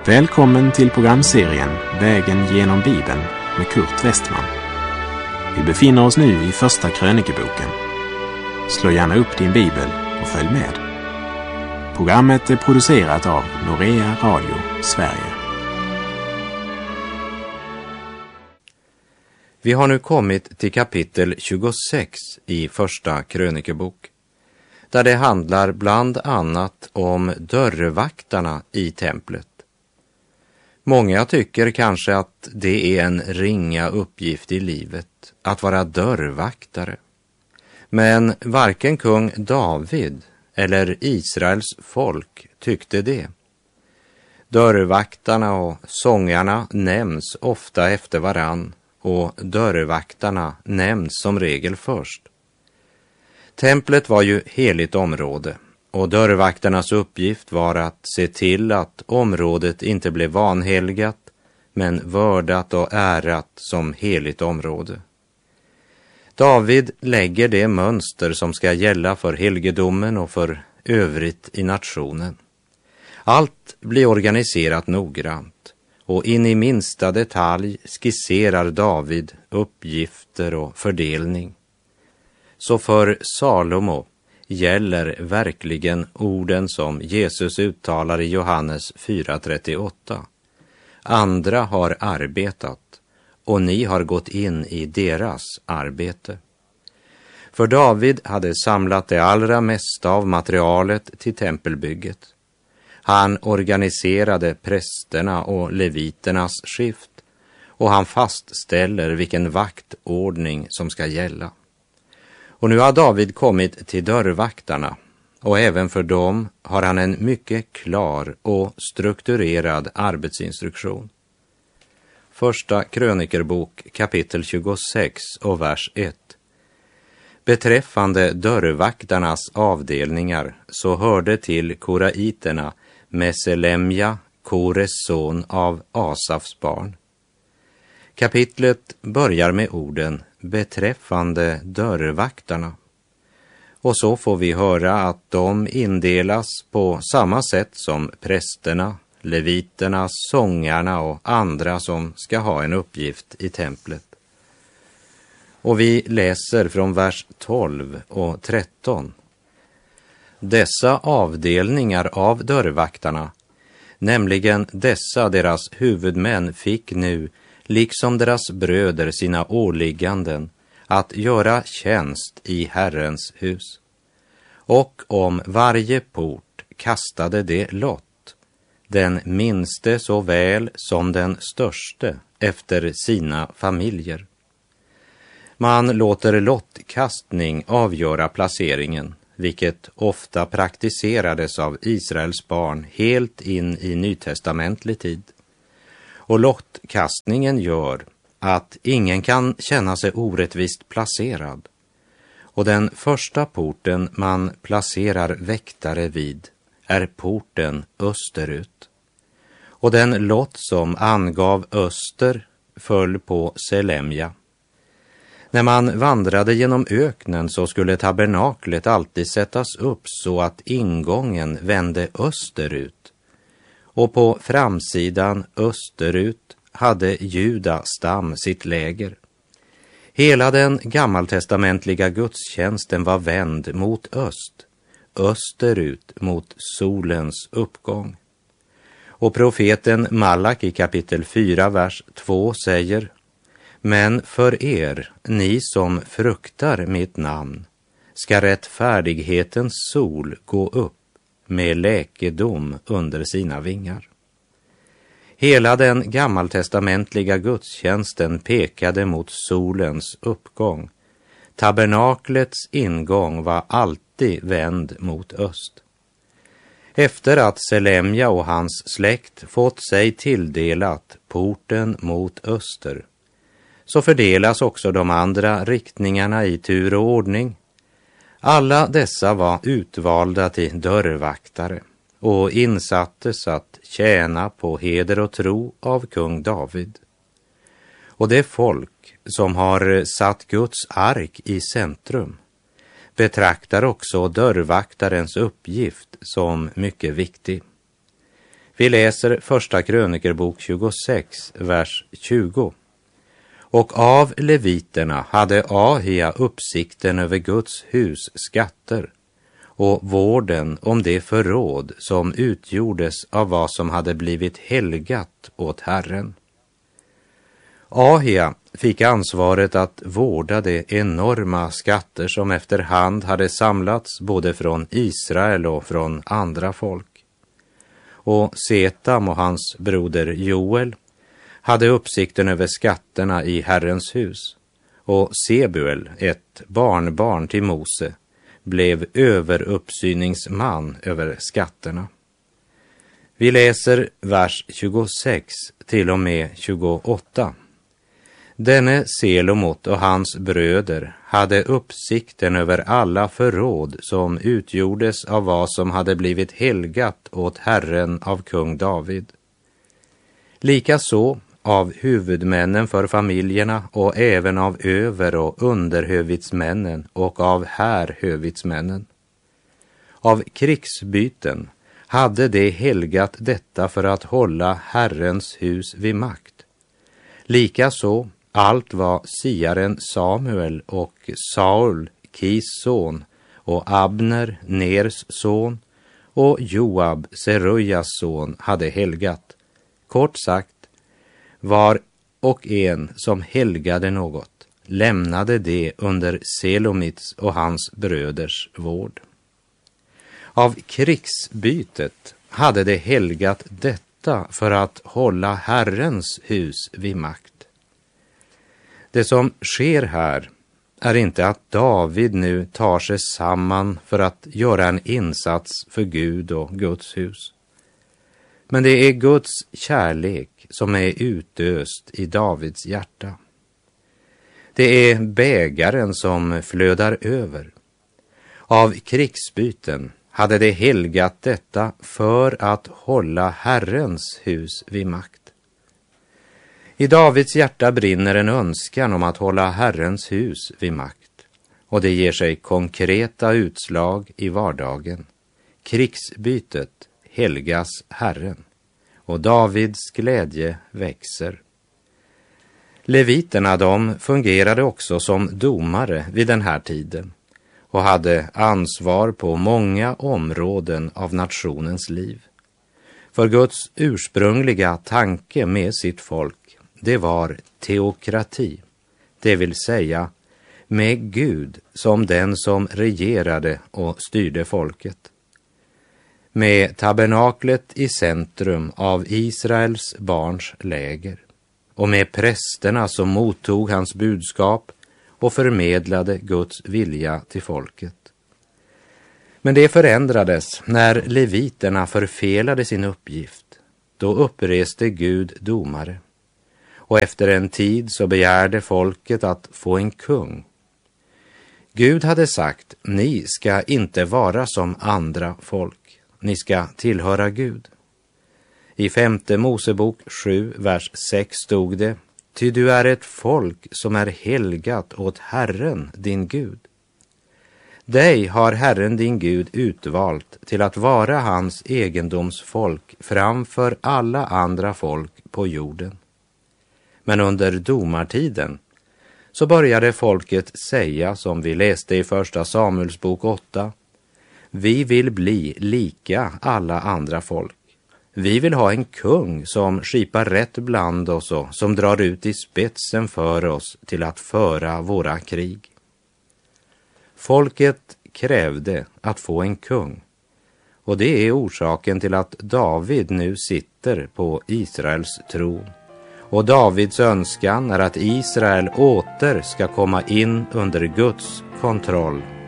Välkommen till programserien Vägen genom Bibeln med Kurt Westman. Vi befinner oss nu i första krönikeboken. Slå gärna upp din bibel och följ med. Programmet är producerat av Norea Radio Sverige. Vi har nu kommit till kapitel 26 i första krönikebok, där det handlar bland annat om dörrvaktarna i templet. Många tycker kanske att det är en ringa uppgift i livet att vara dörrvaktare. Men varken kung David eller Israels folk tyckte det. Dörrvaktarna och sångarna nämns ofta efter varann, och dörrvaktarna nämns som regel först. Templet var ju heligt område, och dörrvaktarnas uppgift var att se till att området inte blev vanhelgat, men vördat och ärat som heligt område. David lägger det mönster som ska gälla för helgedomen och för övrigt i nationen. Allt blir organiserat noggrant, och in i minsta detalj skisserar David uppgifter och fördelning. Så för Salomo gäller verkligen orden som Jesus uttalar i Johannes 4:38. Andra har arbetat, och ni har gått in i deras arbete. För David hade samlat det allra mesta av materialet till tempelbygget. Han organiserade prästerna och leviternas skift, och han fastställer vilken vaktordning som ska gälla. Och nu har David kommit till dörrvaktarna, och även för dem har han en mycket klar och strukturerad arbetsinstruktion. Första krönikerbok kapitel 26 och vers 1. Beträffande dörrvaktarnas avdelningar så hörde till koraiterna Meselemja, Kores son av Asafs barn. Kapitlet börjar med orden beträffande dörrvaktarna. Och så får vi höra att de indelas på samma sätt som prästerna, leviterna, sångarna och andra som ska ha en uppgift i templet. Och vi läser från vers 12 och 13. Dessa avdelningar av dörrvaktarna, nämligen dessa deras huvudmän, fick nu, liksom deras bröder, sina åligganden att göra tjänst i Herrens hus. Och om varje port kastade det lott, den minste såväl som den störste efter sina familjer. Man låter lottkastning avgöra placeringen, vilket ofta praktiserades av Israels barn helt in i nytestamentlig tid. Och lottkastningen gör att ingen kan känna sig orättvist placerad. Och den första porten man placerar väktare vid är porten österut. Och den lott som angav öster föll på Selemja. När man vandrade genom öknen så skulle tabernaklet alltid sättas upp så att ingången vände österut. Och på framsidan österut hade Juda stam sitt läger. Hela den gammaltestamentliga gudstjänsten var vänd mot öst, österut mot solens uppgång. Och profeten Malak i kapitel 4, vers 2 säger: men för er, ni som fruktar mitt namn, ska rättfärdighetens sol gå upp med läkedom under sina vingar. Hela den gammaltestamentliga gudstjänsten pekade mot solens uppgång. Tabernaklets ingång var alltid vänd mot öst. Efter att Selemja och hans släkt fått sig tilldelat porten mot öster, så fördelas också de andra riktningarna i tur och ordning. Alla dessa var utvalda till dörrvaktare och insattes att tjäna på heder och tro av kung David. Och det folk som har satt Guds ark i centrum betraktar också dörrvaktarens uppgift som mycket viktig. Vi läser första krönikerbok 26, vers 20. Och av leviterna hade Ahia uppsikten över Guds hus skatter och vården om det förråd som utgjordes av vad som hade blivit helgat åt Herren. Ahia fick ansvaret att vårda de enorma skatter som efterhand hade samlats både från Israel och från andra folk. Och Setam och hans broder Joel hade uppsikten över skatterna i Herrens hus, och Sebuel, ett barnbarn till Mose, blev överuppsyningsman över skatterna. Vi läser vers 26 till och med 28. Denne Selomot och hans bröder hade uppsikten över alla förråd som utgjordes av vad som hade blivit helgat åt Herren av kung David. Likaså av huvudmännen för familjerna och även av över- och underhövitsmännen och av härhövitsmännen. Av krigsbyten hade de helgat detta för att hålla Herrens hus vid makt. Likaså allt vad siaren Samuel och Saul, Kis son, och Abner, Ners son, och Joab, Serujas son, hade helgat. Kort sagt, var och en som helgade något lämnade det under Selomits och hans bröders vård. Av krigsbytet hade de helgat detta för att hålla Herrens hus vid makt. Det som sker här är inte att David nu tar sig samman för att göra en insats för Gud och Guds hus. Men det är Guds kärlek som är utöst i Davids hjärta. Det är bägaren som flödar över. Av krigsbyten hade det helgat detta för att hålla Herrens hus vid makt. I Davids hjärta brinner en önskan om att hålla Herrens hus vid makt, och det ger sig konkreta utslag i vardagen. Krigsbytet helgas Herren, och Davids glädje växer. Leviterna, de fungerade också som domare vid den här tiden och hade ansvar på många områden av nationens liv. För Guds ursprungliga tanke med sitt folk, det var teokrati, det vill säga med Gud som den som regerade och styrde folket. Med tabernaklet i centrum av Israels barns läger och med prästerna som mottog hans budskap och förmedlade Guds vilja till folket. Men det förändrades när leviterna förfelade sin uppgift. Då uppreste Gud domare. Och efter en tid så begärde folket att få en kung. Gud hade sagt, ni ska inte vara som andra folk. Ni ska tillhöra Gud. I 5:e Mosebok 7, vers 6 stod det, ty du är ett folk som är helgat åt Herren, din Gud. Dig har Herren din Gud utvalt till att vara hans egendomsfolk framför alla andra folk på jorden. Men under domartiden så började folket säga, som vi läste i första Samuels bok 8, vi vill bli lika alla andra folk. Vi vill ha en kung som skipar rätt bland oss och som drar ut i spetsen för oss till att föra våra krig. Folket krävde att få en kung, och det är orsaken till att David nu sitter på Israels tron. Och Davids önskan är att Israel åter ska komma in under Guds kontroll